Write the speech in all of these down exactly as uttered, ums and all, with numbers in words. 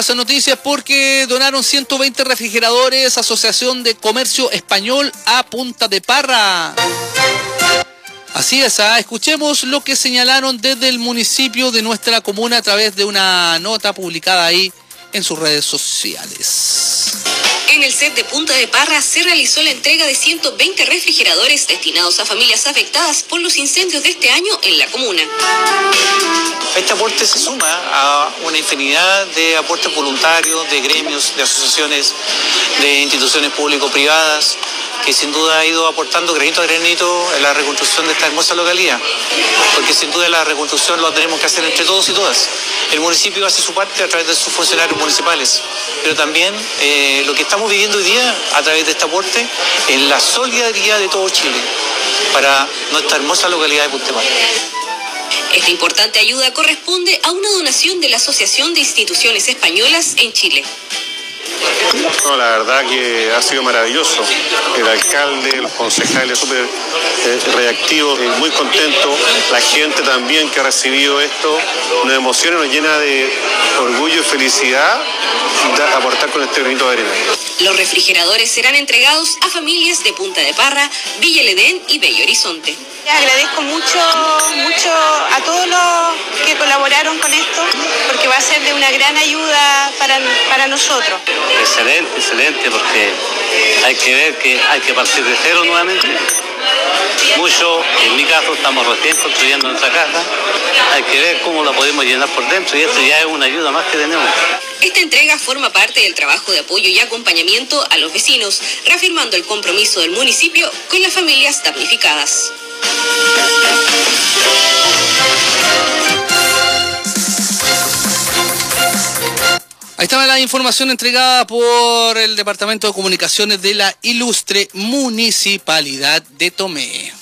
Esas noticias porque donaron ciento veinte refrigeradores Asociación de Comercio Español a Punta de Parra. Así es, ¿ah? Escuchemos lo que señalaron desde el municipio de nuestra comuna a través de una nota publicada ahí en sus redes sociales. En el C E T de Punta de Parra se realizó la entrega de ciento veinte refrigeradores destinados a familias afectadas por los incendios de este año en la comuna. Este aporte se suma a una infinidad de aportes voluntarios, de gremios, de asociaciones, de instituciones público-privadas, que sin duda ha ido aportando granito a granito en la reconstrucción de esta hermosa localidad, porque sin duda la reconstrucción la tenemos que hacer entre todos y todas. El municipio hace su parte a través de sus funcionarios municipales, pero también eh, lo que estamos viviendo hoy día a través de este aporte es la solidaridad de todo Chile para nuestra hermosa localidad de Punta de Parra. Esta importante ayuda corresponde a una donación de la Asociación de Instituciones Españolas en Chile. No, la verdad que ha sido maravilloso. El alcalde, los concejales súper eh, reactivos, eh, muy contentos. La gente también que ha recibido esto nos emociona, nos llena de orgullo y felicidad de aportar con este granito de arena. Los refrigeradores serán entregados a familias de Punta de Parra, Villa El Edén y Bello Horizonte. Agradezco mucho, mucho a todos los que colaboraron con esto, porque va a ser de una gran ayuda para, para nosotros. Excelente, excelente, porque hay que ver que hay que partir de cero nuevamente. Muchos, en mi caso, estamos recién construyendo nuestra casa. Hay que ver cómo la podemos llenar por dentro y esto ya es una ayuda más que tenemos. Esta entrega forma parte del trabajo de apoyo y acompañamiento a los vecinos, reafirmando el compromiso del municipio con las familias damnificadas. Ahí estaba la información entregada por el Departamento de Comunicaciones de la ilustre Municipalidad de Tomé.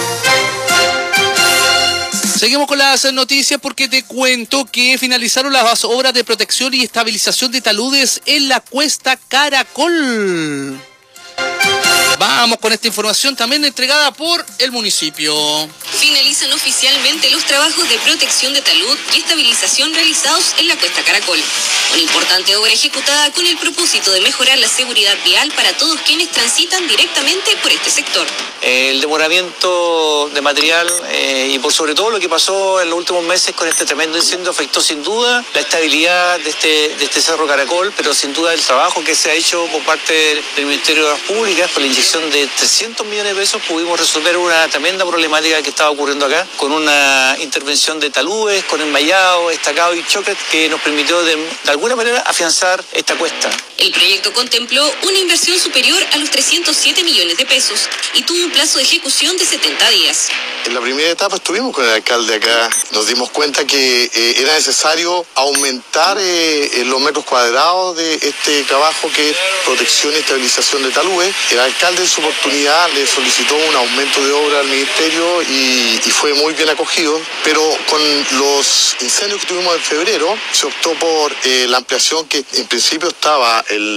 Seguimos con las noticias porque te cuento que finalizaron las obras de protección y estabilización de taludes en la Cuesta Caracol. Vamos con esta información también entregada por el municipio. Finalizan oficialmente los trabajos de protección de talud y estabilización realizados en la Cuesta Caracol. Una importante obra ejecutada con el propósito de mejorar la seguridad vial para todos quienes transitan directamente por este sector. El demoramiento de material eh, y por sobre todo lo que pasó en los últimos meses con este tremendo incendio afectó sin duda la estabilidad de este, de este Cerro Caracol, pero sin duda el trabajo que se ha hecho por parte del Ministerio de Obras Públicas, por la inyección de trescientos millones de pesos, pudimos resolver una tremenda problemática que estaba ocurriendo acá, con una intervención de taludes, con enmayado, estacado y choques que nos permitió de, de alguna manera afianzar esta cuesta. El proyecto contempló una inversión superior a los trescientos siete millones de pesos y tuvo un plazo de ejecución de setenta días. En la primera etapa estuvimos con el alcalde acá, nos dimos cuenta que eh, era necesario aumentar eh, los metros cuadrados de este trabajo que es protección y estabilización de taludes. El alcalde en su oportunidad le solicitó un aumento de obra al ministerio y, y fue muy bien acogido, pero con los incendios que tuvimos en febrero se optó por eh, la ampliación que en principio estaba el